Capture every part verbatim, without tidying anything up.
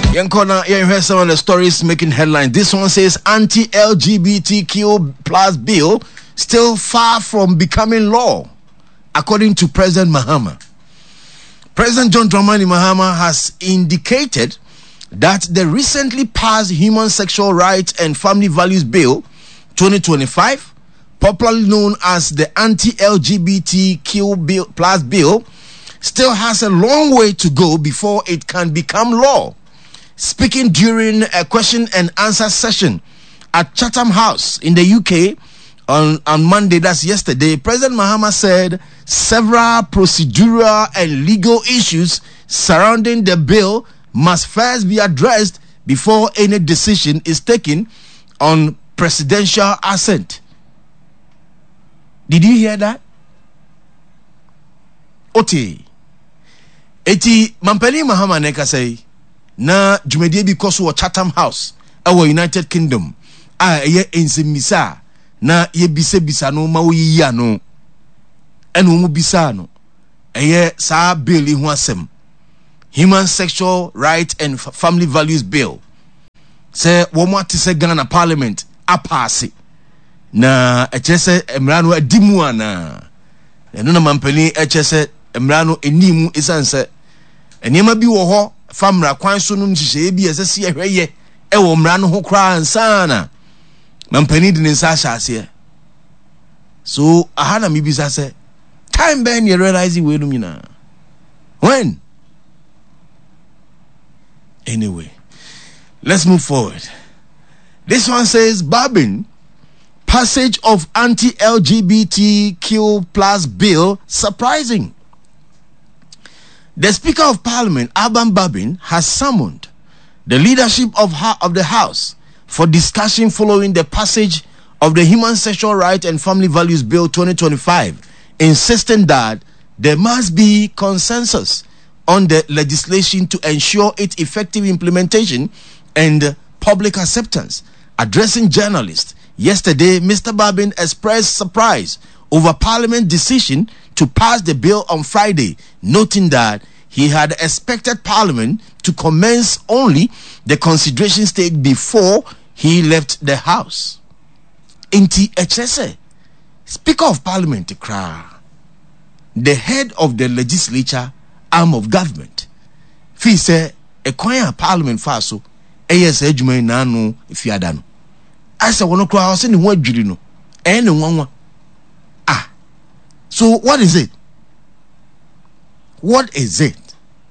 Yankona, you heard some of the stories making headlines. This one says anti-L G B T Q plus bill still far from becoming law, according to President Mahama. President John Dramani Mahama has indicated that the recently passed Human Sexual Rights and Family Values Bill twenty twenty-five, popularly known as the anti-L G B T Q bill plus bill, still has a long way to go before it can become law. Speaking during a question and answer session at Chatham House in the U K on, on Monday, that's yesterday, President Mahama said several procedural and legal issues surrounding the bill must first be addressed before any decision is taken on presidential assent. Did you hear that? Oti. Eti Mampeli Mahama neka say na jumedie bi koso wo Chatham House our United Kingdom a ye ensemisa na ye bise bisa no ma wo yiya no eno mu bisa no eye sa bill ho asem Human Sexual Rights and Family Values Bill say wo mo atise Ghana Parliament apase na echese emra no adimu ana eno na Mampeli echese emra no enimu isanse enema bi wo ho famra kwan so no nhihye bi esese ehweye e wo mra no ho kra ansana Mampani di nsa hyase so ahana mi bi say time ben you realize we no nyina when anyway let's move forward. This one says Babin passage of anti-L G B T Q plus bill surprising. The Speaker of Parliament, Alban Babin, has summoned the leadership of, of the House for discussion following the passage of the Human Sexual Rights and Family Values Bill twenty twenty-five, insisting that there must be consensus on the legislation to ensure its effective implementation and public acceptance. Addressing journalists yesterday, Mister Babin expressed surprise over Parliament's decision to pass the bill on Friday, noting that he had expected Parliament to commence only the consideration stage before he left the House. Inti Echese, Speaker of Parliament, the head of the legislature arm of government, fi say a kwanya Parliament faso eyes ejuma na no ifiada no. I say wono kra se ni ho adwiri no e ne nwanwa. Ah. So what is it? What is it?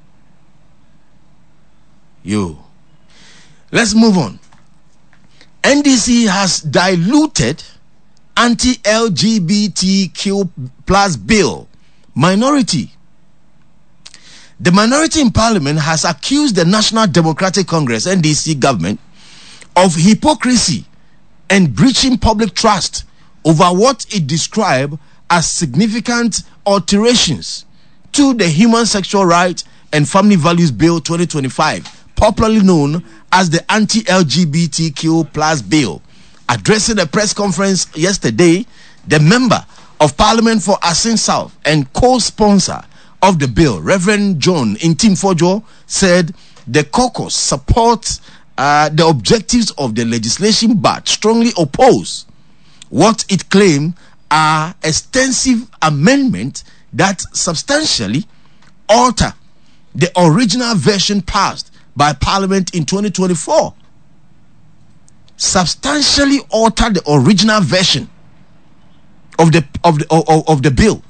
Yo. Let's move on. N D C has diluted anti-L G B T Q plus bill minority. The minority in Parliament has accused the National Democratic Congress N D C government of hypocrisy and breaching public trust over what it described as significant alterations to the Human Sexual Rights and Family Values Bill twenty twenty-five, popularly known as the anti-L G B T Q plus bill. Addressing a press conference yesterday, the member of Parliament for Asin South and co-sponsor of the bill, Reverend John Intimfojo, said the caucus supports uh, the objectives of the legislation but strongly oppose what it claimed are extensive amendments that substantially alter the original version passed by Parliament in twenty twenty-four. Substantially alter the original version of the of the of, of the bill.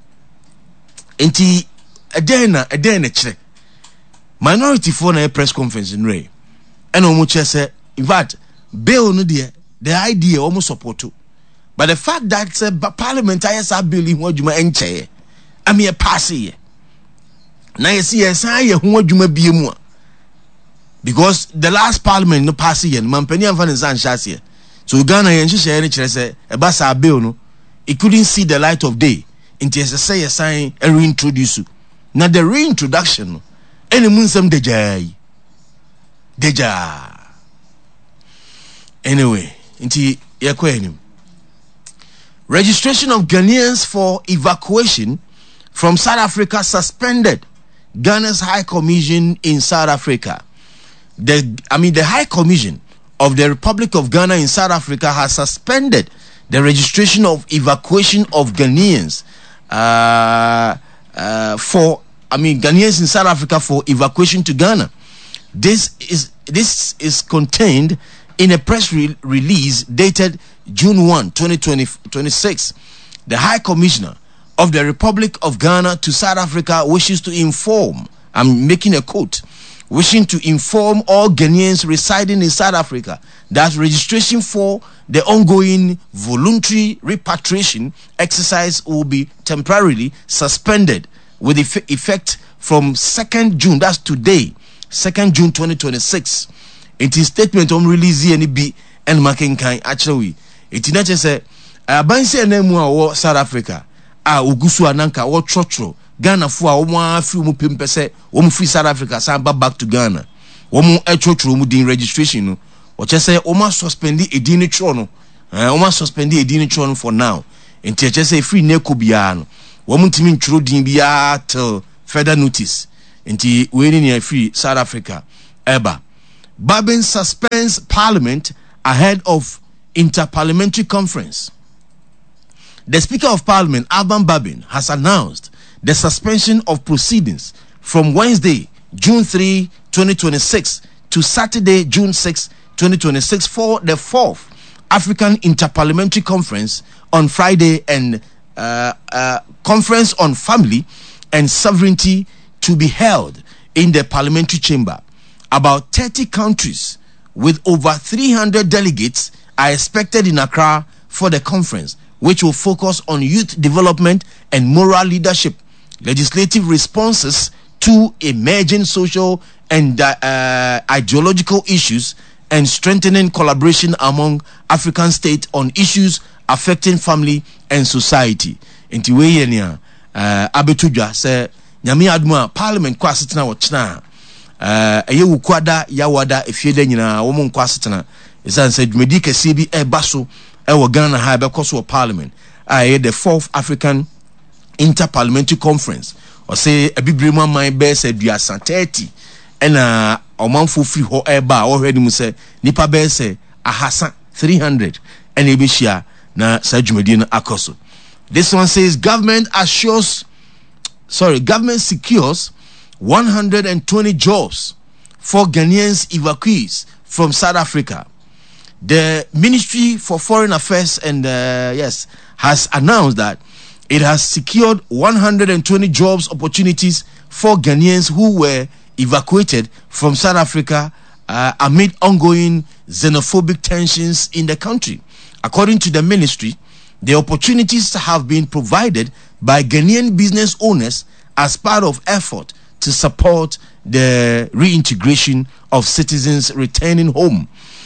Enti edena edena chere minority for na press conference in Ray. And omo che say in fact bill no there the idea almost support to. But the fact that uh, Parliament ayesa bill in adwuma enche I mean pass here. Na yesi yesa ye ho adwuma bie mu a because the last Parliament no pass here mampani amfa ne san hyase. So Ghana yen hye ne kire say e ba sa bill no it couldn't see the light of day. Inti say a sign a reintroduce. Now the reintroduction no any munsem deja deja. Anyway, inti yakwenim. Registration of Ghanaians for evacuation from South Africa suspended. Ghana's High Commission in South Africa. the I mean the High Commission of the Republic of Ghana in South Africa has suspended the registration of evacuation of Ghanaians uh, uh, for I mean Ghanaians in South Africa for evacuation to Ghana. This is this is contained in a press re- release dated June first, twenty twenty-six. The High Commissioner of the Republic of Ghana to South Africa wishes to inform, I'm making a quote, wishing to inform all Ghanaians residing in South Africa that registration for the ongoing voluntary repatriation exercise will be temporarily suspended with eff- effect from second June, that's today, second June twenty twenty-six. It is statement on release any be and making kind actually. It is not just a abansi enemu a South Africa a ugusu ananka wo trotro Ghana fo a wo afi mu pempese wo mu free South Africa san back to Ghana wo mu trotro mu din registration no wo chese wo ma suspend edin ni tro no eh wo ma suspend edin ni tro no for now enti chese free na ko bia no wo mu ntimi ntro din bia till further notice enti we ni free South Africa eba. Babin suspends Parliament ahead of Interparliamentary Conference. The Speaker of Parliament, Alban Babin, has announced the suspension of proceedings from Wednesday, June third, twenty twenty-six to Saturday, June sixth, twenty twenty-six for the fourth African Interparliamentary Conference on Friday and uh, uh, Conference on Family and Sovereignty to be held in the Parliamentary Chamber. About thirty countries with over three hundred delegates are expected in Accra for the conference, which will focus on youth development and moral leadership, legislative responses to emerging social and uh, ideological issues, and strengthening collaboration among African states on issues affecting family and society. Inti we yenia abetudwa se nyame aduma Parliament kwa setena wo chena eh eye wukwada yawada efiede nyina wo mon kwa setena isan se dwumedi kase bi eba so e wo Ghana ha be koso Parliament aye the fourth African Interparliamentary Conference o se abibremu aman be se duasa thirty ena omanfo free ho eba wo hwedi mu se nipa be se ahasa three hundred ena ebehia na sa dwumedi no akoso. This one says government assures sorry government secures one hundred twenty jobs for Ghanaians evacuees from South Africa. The Ministry for Foreign Affairs and uh, yes has announced that it has secured one hundred twenty jobs opportunities for Ghanaians who were evacuated from South Africa uh, amid ongoing xenophobic tensions in the country. According to the ministry, the opportunities have been provided by Ghanaian business owners as part of effort to support the reintegration of citizens returning home.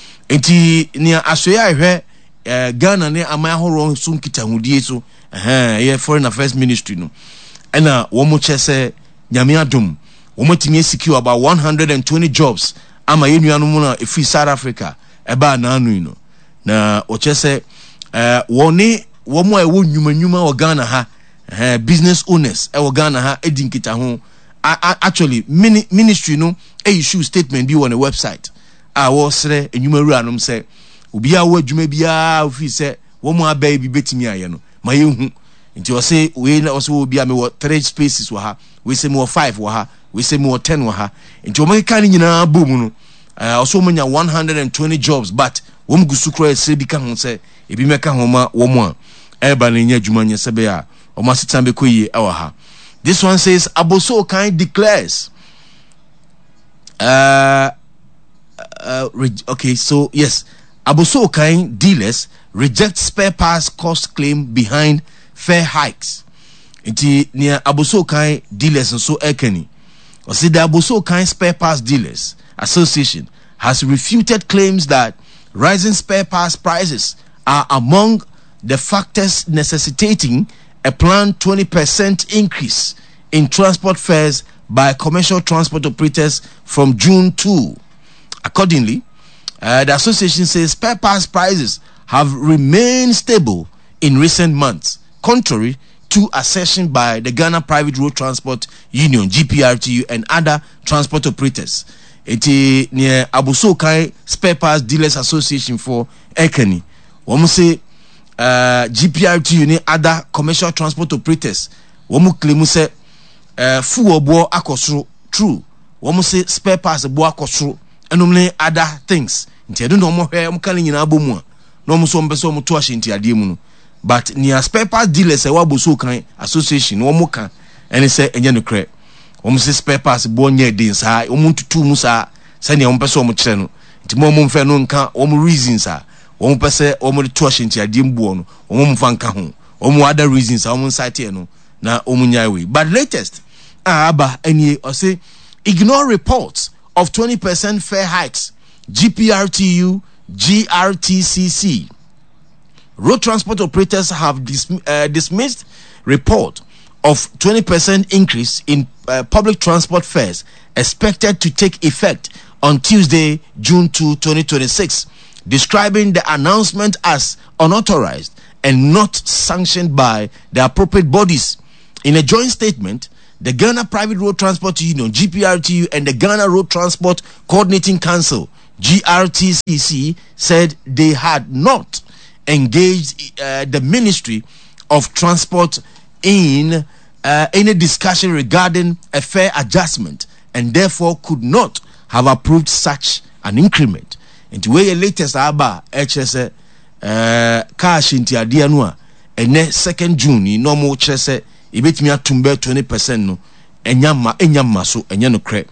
Enti ni asoya ihwe Ghana ne amahoro so nkita hudie so eh Foreign Affairs Ministry no ena wo mo chese nyame adom wo motimi secure about one hundred twenty jobs ama yenuanu na efi South Africa eba na anu no na o chese eh woni wo mo e wo nyumanyuma o Ghana ha eh business owners e wo Ghana ha edi nkita ho actually mini, ministry no e issue statement bi on the website a wo sere enyumaru anom se obi a wo adwuma bia ofi se wo mo aba bi betimi aye no ma yehu nti o se we na o se obi a me wo three spaces wo ha we se me wo five wo ha we se me wo ten wo ha nti o me kan nyina bom no o so mo nya one hundred twenty jobs but wo mu gusukro se bi ka ho se ebi meka ho ma wo mo a e ba na nya adwuma nya se be a o ma setan be koyi e wo ha. This one says Aboso Okai declares uh, uh okay so yes Aboso Okai dealers reject spare parts cost claim behind fare hikes. Iti near Aboso Okai dealers and so ekeni or see the Aboso Okai spare parts dealers association has refuted claims that rising spare parts prices are among the factors necessitating a planned twenty percent increase in transport fares by commercial transport operators from June second. Accordingly, uh, the association says spare parts prices have remained stable in recent months, contrary to assertion by the Ghana Private Road Transport Union, G P R T U, and other transport operators. eti ne abuso kai spare parts dealers association for ekani womu say uh, G P R T U ni other commercial transport operators womu claim say uh, fuel bo akosoro true womu say spare parts bo akosoro enum ne other things nti edo no mo hwe mo kan nyina abomu a no mo so mbeso mo to ahye nti ade mu no but near spare parts dealers e wa abuso kan association womu kan ene say enye no kre womu say spare parts bo nya din sa womu tutu mu sa sani womu pese womu kire no nti mo mo mfe no nka womu reasons a womu pese womu to ahye nti ade mbuo no womu mfa nka ho womu other reasons a womu cite no na womu nya we but latest aba eni o say ignore reports of twenty percent fare hikes G P R T U G R T C C road transport operators have dis- uh, dismissed report of twenty percent increase in uh, public transport fares expected to take effect on Tuesday, June second, twenty twenty-six, describing the announcement as unauthorized and not sanctioned by the appropriate bodies. In a joint statement, the Ghana Private Road Transport Union, G P R T U, and the Ghana Road Transport Coordinating Council, G R T C C, said they had not engaged uh, the Ministry of Transport in uh, any discussion regarding a fare adjustment and therefore could not have approved such an increment. And where your latest aba H S uh cash into adia no and second June in normal chese ibetimi atumbe twenty percent no enyama enyama so enya no kre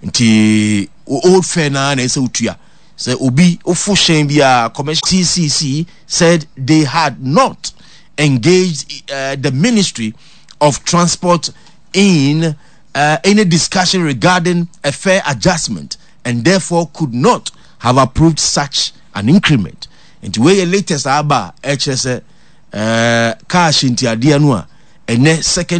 nti old fare na na ese utua say obi ofo shen bia commercial T C C said they had not engaged uh, the Ministry of Transport in uh, any discussion regarding a fare adjustment and therefore could not have approved such an increment. And where your latest aba H S uh cash into adia no and second